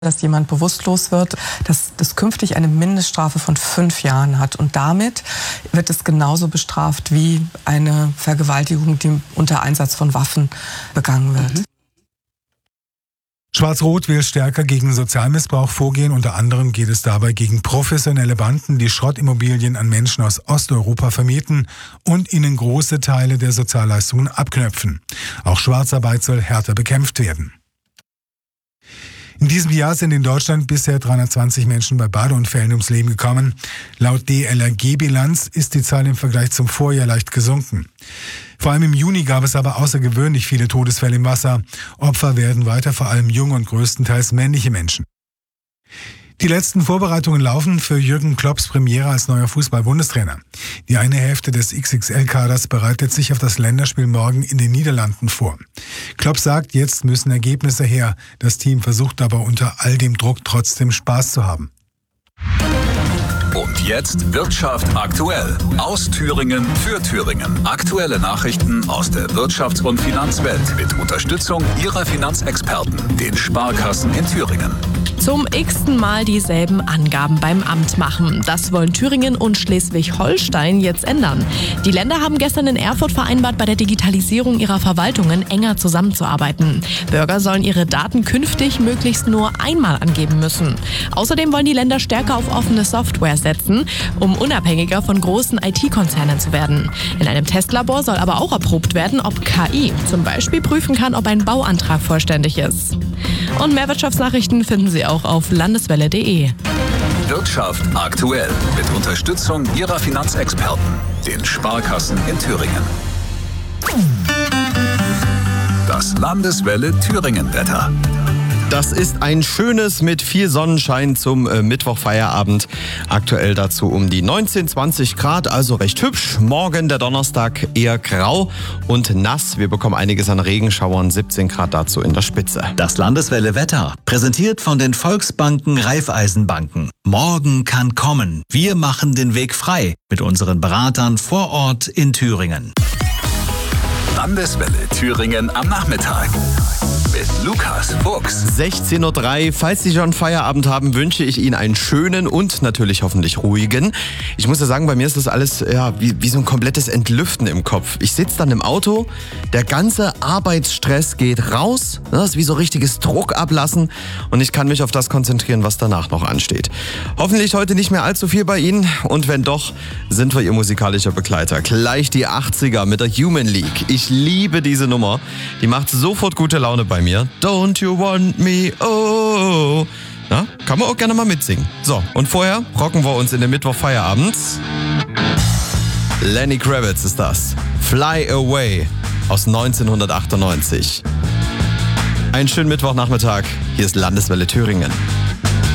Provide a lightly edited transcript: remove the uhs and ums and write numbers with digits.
dass jemand bewusstlos wird, dass das künftig eine Mindeststrafe von 5 Jahren hat. Und damit wird es genauso bestraft wie eine Vergewaltigung, die unter Einsatz von Waffen begangen wird. Schwarz-Rot will stärker gegen Sozialmissbrauch vorgehen. Unter anderem geht es dabei gegen professionelle Banden, die Schrottimmobilien an Menschen aus Osteuropa vermieten und ihnen große Teile der Sozialleistungen abknöpfen. Auch Schwarzarbeit soll härter bekämpft werden. In diesem Jahr sind in Deutschland bisher 320 Menschen bei Badeunfällen ums Leben gekommen. Laut DLRG-Bilanz ist die Zahl im Vergleich zum Vorjahr leicht gesunken. Vor allem im Juni gab es aber außergewöhnlich viele Todesfälle im Wasser. Opfer werden weiter vor allem junge und größtenteils männliche Menschen. Die letzten Vorbereitungen laufen für Jürgen Klopps Premiere als neuer Fußball-Bundestrainer. Die eine Hälfte des XXL-Kaders bereitet sich auf das Länderspiel morgen in den Niederlanden vor. Klopp sagt, jetzt müssen Ergebnisse her. Das Team versucht aber unter all dem Druck trotzdem Spaß zu haben. Und jetzt Wirtschaft aktuell. Aus Thüringen für Thüringen. Aktuelle Nachrichten aus der Wirtschafts- und Finanzwelt mit Unterstützung Ihrer Finanzexperten, den Sparkassen in Thüringen. Zum x-ten Mal dieselben Angaben beim Amt machen. Das wollen Thüringen und Schleswig-Holstein jetzt ändern. Die Länder haben gestern in Erfurt vereinbart, bei der Digitalisierung ihrer Verwaltungen enger zusammenzuarbeiten. Bürger sollen ihre Daten künftig möglichst nur einmal angeben müssen. Außerdem wollen die Länder stärker auf offene Software setzen, um unabhängiger von großen IT-Konzernen zu werden. In einem Testlabor soll aber auch erprobt werden, ob KI zum Beispiel prüfen kann, ob ein Bauantrag vollständig ist. Und mehr Wirtschaftsnachrichten finden Sie auch auf landeswelle.de. Wirtschaft aktuell mit Unterstützung Ihrer Finanzexperten, den Sparkassen in Thüringen. Das Landeswelle Thüringen-Wetter. Das ist ein schönes mit viel Sonnenschein zum Mittwochfeierabend. Aktuell dazu um die 19, 20 Grad, also recht hübsch. Morgen, der Donnerstag, eher grau und nass. Wir bekommen einiges an Regenschauern, 17 Grad dazu in der Spitze. Das Landeswelle Wetter, präsentiert von den Volksbanken Raiffeisenbanken. Morgen kann kommen. Wir machen den Weg frei mit unseren Beratern vor Ort in Thüringen. Landeswelle Thüringen am Nachmittag. Mit Lukas Fuchs. 16.03 Uhr. Falls Sie schon Feierabend haben, wünsche ich Ihnen einen schönen und natürlich hoffentlich ruhigen. Ich muss ja sagen, bei mir ist das alles wie so ein komplettes Entlüften im Kopf. Ich sitze dann im Auto, der ganze Arbeitsstress geht raus. Das ist wie so richtiges Druck ablassen und ich kann mich auf das konzentrieren, was danach noch ansteht. Hoffentlich heute nicht mehr allzu viel bei Ihnen und wenn doch, sind wir Ihr musikalischer Begleiter. Gleich die 80er mit der Human League. Ich liebe diese Nummer. Die macht sofort gute Laune bei mir. Don't you want me, oh. Ja, kann man auch gerne mal mitsingen. So, und vorher rocken wir uns in den Mittwoch-Feierabend. Lenny Kravitz ist das. Fly Away aus 1998. Einen schönen Mittwochnachmittag. Hier ist Landeswelle Thüringen.